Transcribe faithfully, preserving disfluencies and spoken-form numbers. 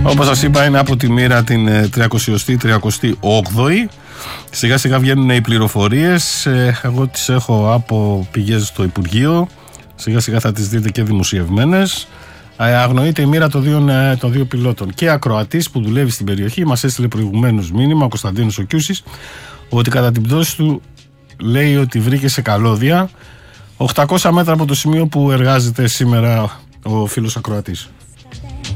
Όπως σας είπα, είναι από τη μοίρα την τριακοστή τριακοστή όγδοη. Σιγά σιγά βγαίνουν οι πληροφορίες. Εγώ τις έχω από πηγές στο Υπουργείο. Σιγά σιγά θα τις δείτε και δημοσιευμένες. Αγνοείται η μοίρα των δύο, των δύο πιλότων. Και ακροατής που δουλεύει στην περιοχή μας έστειλε προηγουμένως μήνυμα, ο Κωνσταντίνος ο Κιούσης, ότι κατά την πτώση του λέει ότι βρήκε σε καλώδια οκτακόσια μέτρα από το σημείο που εργάζεται σήμερα ο φίλος ακροατής.